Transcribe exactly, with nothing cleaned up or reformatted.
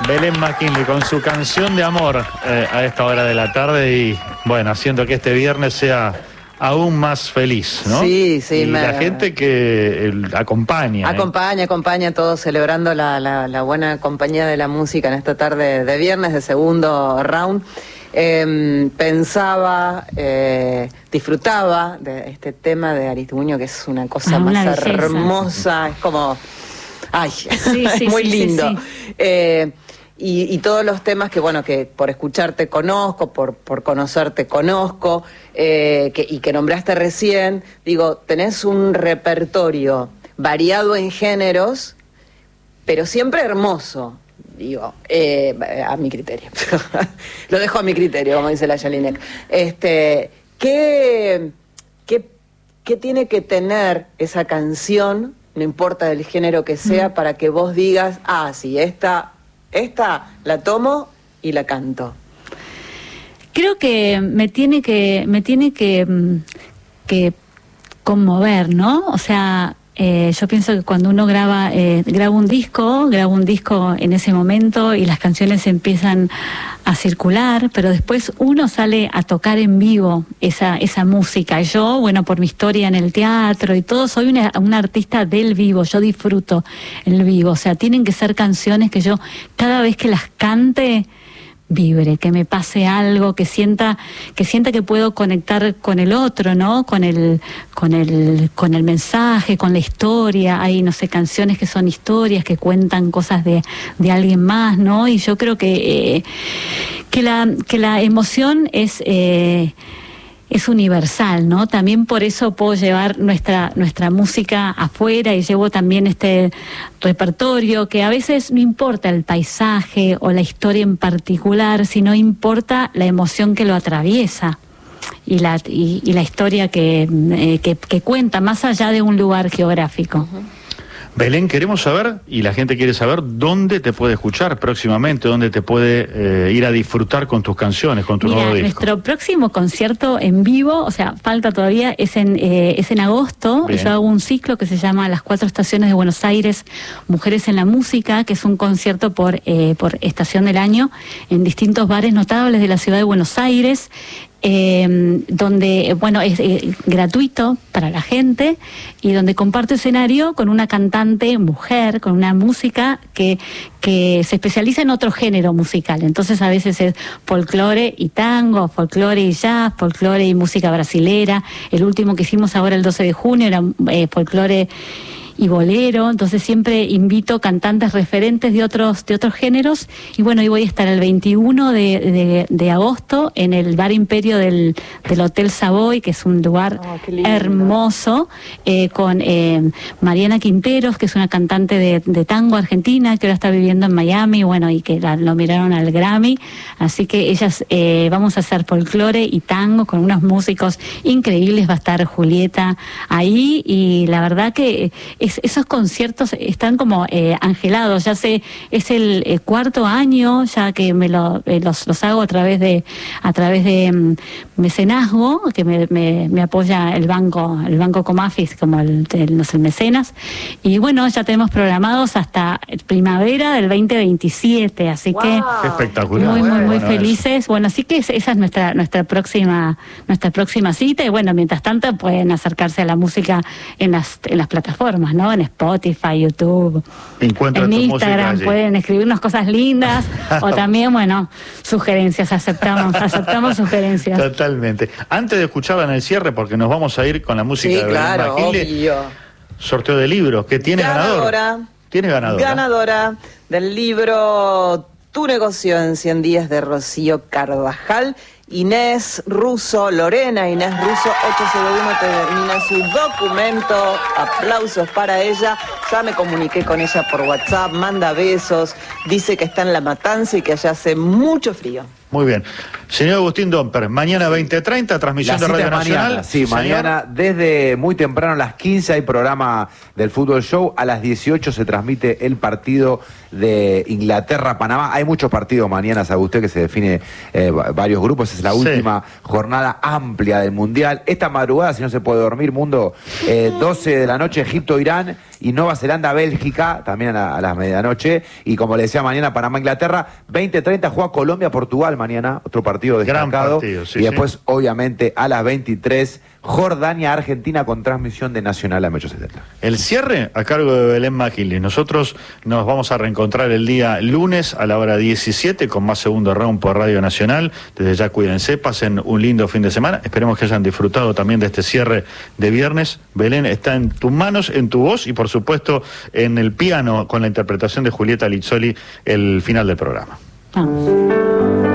Belén McKinley con su canción de amor eh, a esta hora de la tarde y, bueno, haciendo que este viernes sea aún más feliz, ¿no? Sí, sí. Y me... la gente que el, acompaña. Acompaña, eh. acompaña, todos celebrando la, la, la buena compañía de la música en esta tarde de viernes de segundo round. Eh, pensaba, eh, disfrutaba de este tema de Aristimuño, que es una cosa ah, más una hermosa, es como... Ay, sí, sí, muy sí, lindo. Sí, sí. Eh, y, y todos los temas que, bueno, que por escucharte conozco, por, por conocerte conozco, eh, que, y que nombraste recién, digo, tenés un repertorio variado en géneros, pero siempre hermoso, digo, eh, a mi criterio. Lo dejo a mi criterio, como dice la Jelinek. Este, ¿qué, qué, ¿Qué tiene que tener esa canción, no importa del género que sea, mm. para que vos digas, ah, sí, esta, esta la tomo y la canto? Creo que me tiene que, me tiene que, que conmover, ¿no? O sea, eh, yo pienso que cuando uno graba, eh, graba un disco, graba un disco en ese momento y las canciones empiezan a circular, pero después uno sale a tocar en vivo esa esa música. Yo, bueno, por mi historia en el teatro y todo, soy una, una artista del vivo, yo disfruto el vivo, o sea, tienen que ser canciones que yo cada vez que las cante vibre, que me pase algo, que sienta que sienta que puedo conectar con el otro, ¿no? Con el con el con el mensaje, con la historia. Hay, no sé, canciones que son historias que cuentan cosas de de alguien más, ¿no? Y yo creo que eh, que la que la emoción es eh, es universal, ¿no? También por eso puedo llevar nuestra nuestra música afuera y llevo también este repertorio que a veces no importa el paisaje o la historia en particular, sino importa la emoción que lo atraviesa y la y, y la historia que, eh, que que cuenta más allá de un lugar geográfico. Uh-huh. Belén, queremos saber, y la gente quiere saber, dónde te puede escuchar próximamente, dónde te puede eh, ir a disfrutar con tus canciones, con tu Mira, nuevo disco. Nuestro próximo concierto en vivo, o sea, falta todavía, es en eh, es en agosto. Bien. Yo hago un ciclo que se llama Las Cuatro Estaciones de Buenos Aires, Mujeres en la Música, que es un concierto por, eh, por estación del año en distintos bares notables de la ciudad de Buenos Aires. Eh, donde, bueno, es eh, gratuito para la gente y donde comparto escenario con una cantante mujer, con una música que, que se especializa en otro género musical. Entonces a veces es folclore y tango, folclore y jazz, folclore y música brasilera. El último que hicimos ahora el doce de junio era eh, folclore y bolero. Entonces siempre invito cantantes referentes de otros de otros géneros y bueno, hoy voy a estar el veintiuno de, de, de agosto en el Bar Imperio del, del Hotel Savoy, que es un lugar oh, hermoso, eh, con eh, Mariana Quinteros, que es una cantante de, de tango argentina que ahora está viviendo en Miami, bueno, y que la, lo miraron al Grammy, así que ellas eh, vamos a hacer folclore y tango con unos músicos increíbles. Va a estar Julieta ahí y la verdad que Es, esos conciertos están como eh, angelados. Ya sé, es el eh, cuarto año ya que me lo, eh, los, los hago a través de a través de um, mecenazgo, que me, me, me apoya el banco el banco Comafis como el, el, no sé, el mecenas. Y bueno, ya tenemos programados hasta primavera del veinte veintisiete, así wow. que Qué espectacular. Muy, muy, muy bueno, felices. Eso. Bueno, así que esa es nuestra nuestra próxima nuestra próxima cita y bueno, mientras tanto pueden acercarse a la música en las en las plataformas, ¿no? En Spotify, YouTube, Encuentra en Instagram, pueden escribirnos cosas lindas o también, bueno, sugerencias, aceptamos, aceptamos sugerencias. Totalmente. Antes de escucharla en el cierre, porque nos vamos a ir con la música sí, de claro, Belén McKinley, sorteo de libros, que tiene ganadora, ganador. Tiene ganadora. Ganadora del libro Tu negocio en cien días de Rocío Carvajal. Inés Russo, Lorena Inés Russo, ocho cero uno termina su documento, aplausos para ella. Ya me comuniqué con ella por WhatsApp, manda besos, dice que está en La Matanza y que allá hace mucho frío. Muy bien. Señor Agustín Domper, mañana veinte treinta, transmisión de Radio Nacional. Mañana, sí, señor. Mañana desde muy temprano a las quince hay programa del Fútbol Show. A las dieciocho se transmite el partido de Inglaterra-Panamá. Hay muchos partidos mañana, sabe usted, que se define eh, varios grupos. Es la sí. última jornada amplia del Mundial. Esta madrugada, si no se puede dormir, mundo, eh, doce de la noche, Egipto-Irán y Nueva Zelanda-Bélgica, también a, la, a las medianoche. Y como le decía, mañana Panamá-Inglaterra, veinte treinta juega Colombia-Portugal mañana, otro partido destacado. Gran partido, sí, y después, sí. obviamente, a las veintitrés, Jordania-Argentina con transmisión de Nacional a ocho setenta. El cierre a cargo de Belén Maquili. Nosotros nos vamos a reencontrar el día lunes a la hora diecisiete con más segundo round por Radio Nacional. Desde ya cuídense, pasen un lindo fin de semana. Esperemos que hayan disfrutado también de este cierre de viernes. Belén, está en tus manos, en tu voz y por supuesto en el piano con la interpretación de Julieta Lizzoli el final del programa. Vamos.